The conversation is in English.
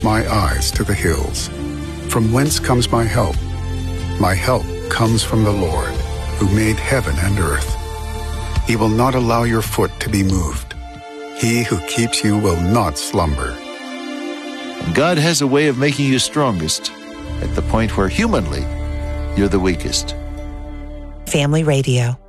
my eyes to the hills. From whence comes my help? My help comes from the Lord, who made heaven and earth. He will not allow your foot to be moved. He who keeps you will not slumber. God has a way of making you strongest at the point where humanly you're the weakest. Family Radio.